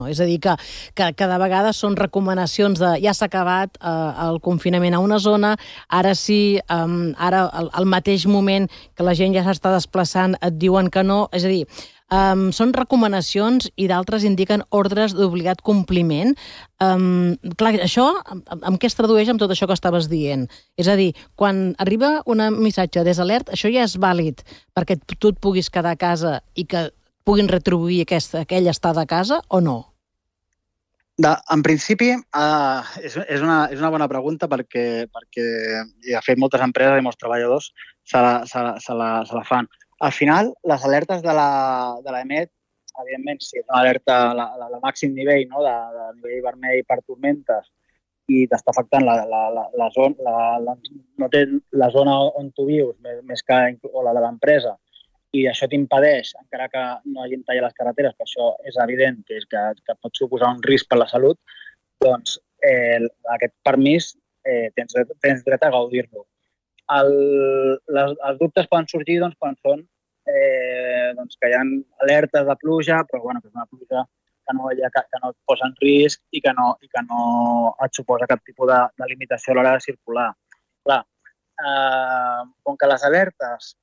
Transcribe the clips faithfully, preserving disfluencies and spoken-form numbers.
És a dir, que, que cada vegada són recomanacions de ja s'ha acabat eh, el confinament a una zona, ara sí, um, ara al, al mateix moment que la gent ja s'està desplaçant et diuen que no, és a dir, um, són recomanacions i d'altres indiquen ordres d'obligat compliment. Um, clar, això, amb què es tradueix amb tot això que estaves dient? És a dir, quan arriba un missatge des Alert, això ja és vàlid perquè tu et puguis quedar a casa i que puguin retribuir aquest, aquell estar de casa o no? De, en principi, uh, és, és, una, és una bona pregunta perquè, perquè de fet moltes empreses i molts treballadors se la, se, la, se, la, se la fan. Al final, les alertes de la, de l'E M E T, evidentment, si és una alerta a la, la, la màxim nivell, no? de, de nivell vermell per tormentes i t'està afectant la, la, la, la, zona, la, la, no té la zona on tu vius, més, més que o la de l'empresa, i això t'impedeix, encara que no hagin tallat les carreteres, que això és evident que, és que, que pot suposar un risc per la salut, doncs eh, aquest permís eh, tens, tens dret a gaudir-lo. El, les, els dubtes poden sorgir doncs, quan són eh, doncs, que hi ha alertes de pluja, però bueno, que és una pluja que no, que, que no et posa en risc i que no, i que no et suposa cap tipus de, de limitació a l'hora de circular. Clar, eh, com que les alertes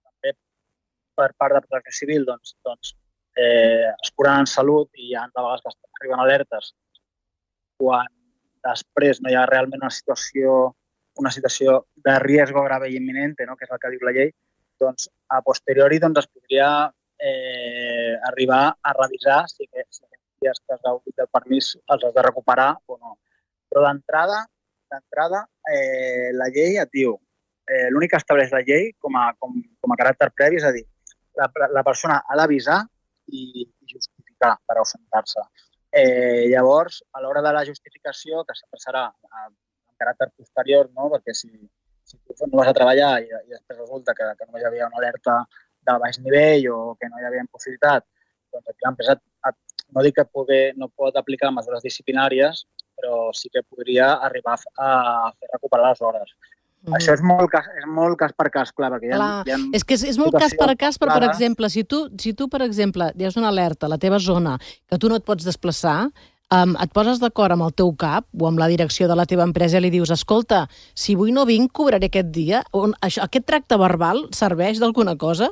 per part de Protecció Civil doncs, doncs, eh, es curen en salut i hi ha de vegades que arriben alertes quan després no hi ha realment una situació, una situació de riesgo grave i imminent, no? Que és el que diu la llei, doncs a posteriori doncs, es podria eh, arribar a revisar si aquests, si aquests dies que has gaudit del permís els has de recuperar o no. Però d'entrada, d'entrada eh, la llei et diu, eh, l'únic que estableix la llei com a, com, com a caràcter previ és a dir, La, la persona ha d'avisar i, i justificar per ausentar-se. Eh, llavors, a l'hora de la justificació, que sempre serà en caràcter posterior, no? Perquè si, si tu no vas a treballar i, i després resulta que, que no hi havia una alerta de baix nivell o que no hi havia possibilitat, doncs aquí l'empresa no dic que poder, no pot aplicar mesures disciplinàries, però sí que podria arribar a, a fer recuperar les hores. Mm. Això és molt, cas, és molt cas per cas, clar, perquè hi ha... Clar, hi ha és que és, és molt cas per cas, però, per exemple, si tu, si tu, per exemple, hi ha una alerta a la teva zona que tu no et pots desplaçar, um, et poses d'acord amb el teu cap o amb la direcció de la teva empresa i li dius, escolta, si avui no vinc, cobraré aquest dia. On, això, aquest tracte verbal serveix d'alguna cosa?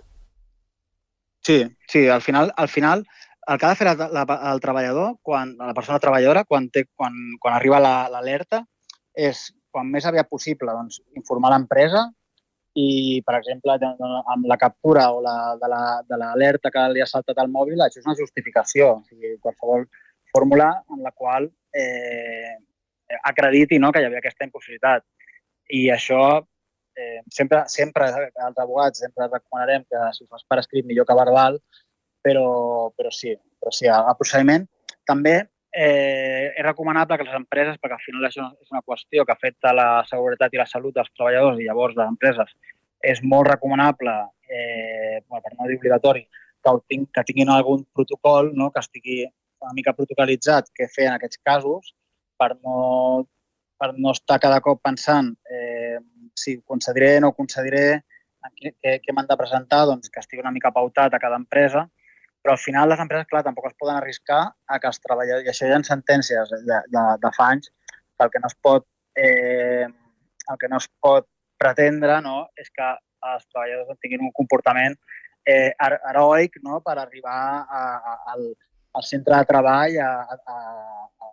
Sí, sí, al final, al final el que ha de fer la, la, el treballador, quan, la persona treballadora, quan, té, quan, quan arriba l'alerta, la, és quan més aviat possible, doncs, informar l'empresa i, per exemple, amb la captura o la, de l'alerta que li ha saltat al mòbil, això és una justificació, o sigui, qualsevol fórmula en la qual eh, acrediti, no?, que hi havia aquesta impossibilitat. I això, eh, sempre, sempre, els abogats, sempre recomanarem que si ho fas per escrit millor que verbal, però, però sí, però sí, el procediment també Eh, és recomanable que les empreses, perquè al final això és una qüestió que afecta la seguretat i la salut dels treballadors i llavors les empreses, és molt recomanable, eh, per no dir obligatori, que, tinc, que tinguin algun protocol, no? Que estigui una mica protocolitzat què fer en aquests casos per no, per no estar cada cop pensant eh, si concediré o no concediré, què, què m'han de presentar, doncs que estigui una mica pautat a cada empresa. Però al final les empreses, clar, tampoc es poden arriscar a que els treballadors, i això hi ha sentències de, de, de fa anys, que el que no es pot, eh, el que no es pot pretendre, no?, és que els treballadors tinguin un comportament eh, heroic, no?, per arribar a, a, al, al centre de treball a, a, a,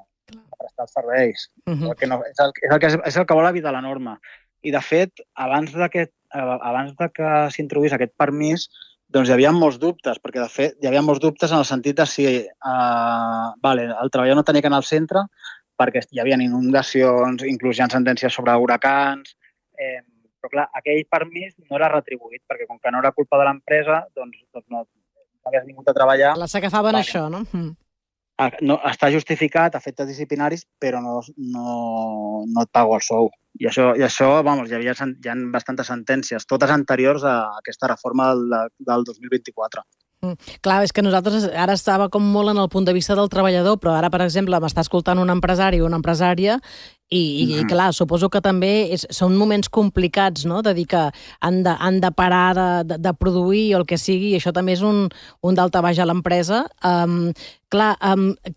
a prestar els serveis. Uh-huh. el que no, és, el, és, el que, és el que vol evitar la norma. I, de fet, abans, abans de que s'introduís aquest permís, doncs hi havia molts dubtes, perquè de fet hi havia molts dubtes en el sentit de si eh, vale, el treballador no tenia que anar al centre perquè hi havia inundacions, inclús hi ha sentències sobre huracans, eh, però clar, aquell permís no era retribuït, perquè com que no era culpa de l'empresa, doncs, doncs no, no hagués vingut a treballar. La s'agafaven vale. Això, no? Mm. No, està justificat, efectes disciplinaris, però no, no, no et pago el sou. I això, i això vamos, hi havia hi ha bastantes sentències, totes anteriors a aquesta reforma del, del dos mil vint-i-quatre. Mm. Clar, és que nosaltres ara estava com molt en el punt de vista del treballador, però ara, per exemple, m'està escoltant un empresari o una empresària i, i, mm-hmm. i clar, suposo que també és, són moments complicats, no?, de dir que han de, han de parar de, de, de produir o el que sigui, i això també és un, un daltabaix a l'empresa. Um, clar, um,